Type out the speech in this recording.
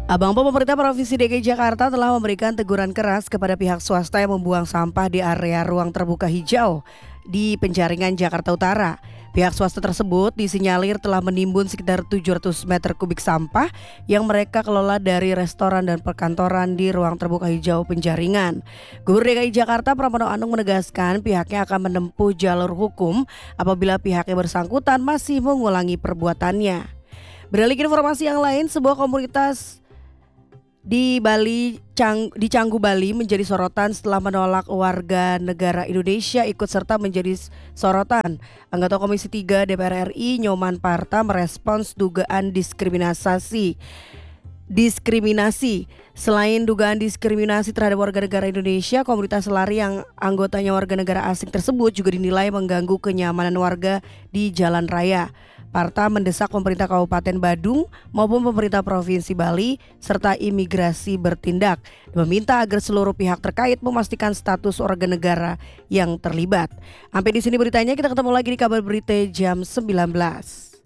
Abang Pom pemerintah Provinsi DKI Jakarta telah memberikan teguran keras kepada pihak swasta yang membuang sampah di area ruang terbuka hijau di Penjaringan, Jakarta Utara. Pihak swasta tersebut disinyalir telah menimbun sekitar 700 meter kubik sampah yang mereka kelola dari restoran dan perkantoran di ruang terbuka hijau Penjaringan. Gubernur DKI Jakarta Pramono Anung menegaskan pihaknya akan menempuh jalur hukum apabila pihaknya bersangkutan masih mengulangi perbuatannya. Beralih ke informasi yang lain, sebuah komunitas di Canggu, Bali menjadi sorotan setelah menolak warga negara Indonesia ikut serta menjadi sorotan. Anggota Komisi 3 DPR RI Nyoman Parta merespons dugaan diskriminasi. Selain dugaan diskriminasi terhadap warga negara Indonesia, komunitas lari yang anggotanya warga negara asing tersebut juga dinilai mengganggu kenyamanan warga di jalan raya. Parta mendesak pemerintah Kabupaten Badung maupun pemerintah Provinsi Bali serta imigrasi bertindak dan meminta agar seluruh pihak terkait memastikan status warga negara yang terlibat. Sampai di sini beritanya, kita ketemu lagi di kabar berita jam 19.